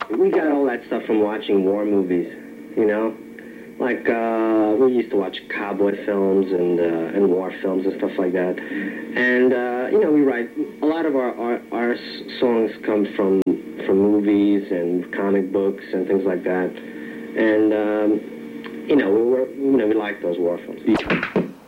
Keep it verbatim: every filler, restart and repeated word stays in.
We got all that stuff from watching war movies, you know? Like, uh, we used to watch cowboy films and, uh, and war films and stuff like that. And, uh, you know, we write, a lot of our, our, our songs come from, from movies and comic books and things like that. And, um, you know, we were, you know, we like those war films.